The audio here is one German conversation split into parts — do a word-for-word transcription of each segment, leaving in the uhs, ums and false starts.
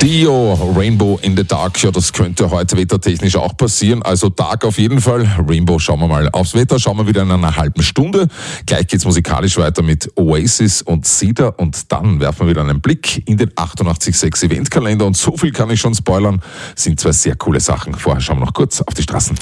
Dio, Rainbow in the Dark, ja, das könnte heute wettertechnisch auch passieren, also Dark auf jeden Fall. Rainbow, schauen wir mal aufs Wetter, schauen wir wieder in einer halben Stunde. Gleich geht's musikalisch weiter mit Oasis und Cedar und dann werfen wir wieder einen Blick in den achtundachtzig Komma sechs Eventkalender und so viel kann ich schon spoilern, sind zwei sehr coole Sachen. Vorher schauen wir noch kurz auf die Straßen.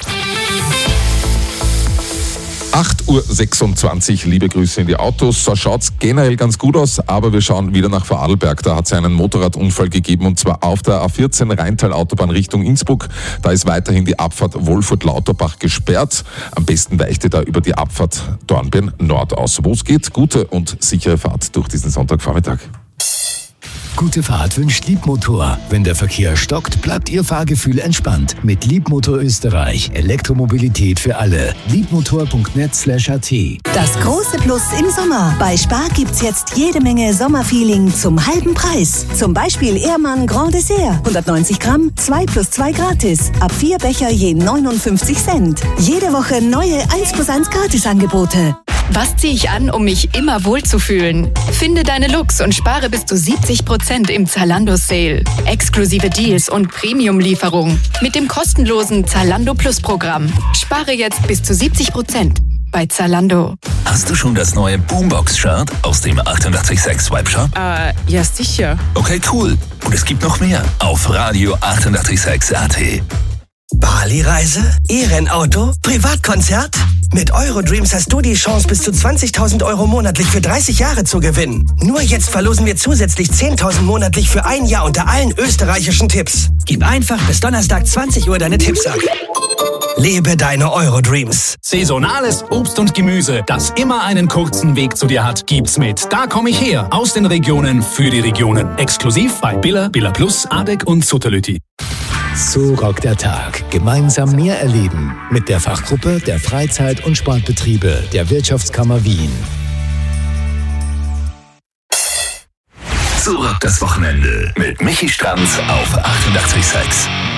acht Uhr sechsundzwanzig, liebe Grüße in die Autos. So schaut's generell ganz gut aus, aber wir schauen wieder nach Vorarlberg. Da hat es einen Motorradunfall gegeben und zwar auf der A vierzehn Rheintal-Autobahn Richtung Innsbruck. Da ist weiterhin die Abfahrt Wolfurt-Lauterbach gesperrt. Am besten weicht ihr da über die Abfahrt Dornbirn Nord aus. Wo es geht, gute und sichere Fahrt durch diesen Sonntagvormittag. Gute Fahrt wünscht Liebmotor. Wenn der Verkehr stockt, bleibt Ihr Fahrgefühl entspannt. Mit Liebmotor Österreich. Elektromobilität für alle. liebmotor punkt net slash a t. Das große Plus im Sommer. Bei Spar gibt's jetzt jede Menge Sommerfeeling zum halben Preis. Zum Beispiel Ehrmann Grand Dessert. hundertneunzig Gramm, zwei plus zwei gratis. Ab vier Becher je neunundfünfzig Cent. Jede Woche neue eins plus eins Gratisangebote. Was ziehe ich an, um mich immer wohlzufühlen? Finde deine Looks und spare bis zu siebzig Prozent im Zalando Sale. Exklusive Deals und Premium-Lieferung. Mit dem kostenlosen Zalando Plus Programm. Spare jetzt bis zu siebzig Prozent bei Zalando. Hast du schon das neue Boombox-Shirt aus dem achtundachtzig Komma sechs Swipe Shop? Äh, ja sicher. Okay, cool. Und es gibt noch mehr auf Radio achtundachtzig Komma sechs A T. Bali-Reise? E-Rennauto? Privatkonzert? Mit Eurodreams hast du die Chance, bis zu zwanzigtausend Euro monatlich für dreißig Jahre zu gewinnen. Nur jetzt verlosen wir zusätzlich zehntausend monatlich für ein Jahr unter allen österreichischen Tipps. Gib einfach bis Donnerstag zwanzig Uhr deine Tipps ab. Lebe deine Eurodreams. Saisonales Obst und Gemüse, das immer einen kurzen Weg zu dir hat, gibt's mit Da komm ich her. Aus den Regionen für die Regionen. Exklusiv bei Billa, Billa Plus, Adek und Sutterlüti. So rockt der Tag. Gemeinsam mehr erleben. Mit der Fachgruppe der Freizeit- und Sportbetriebe der Wirtschaftskammer Wien. So rockt das Wochenende mit Michi Stranz auf achtundachtzig Komma sechs.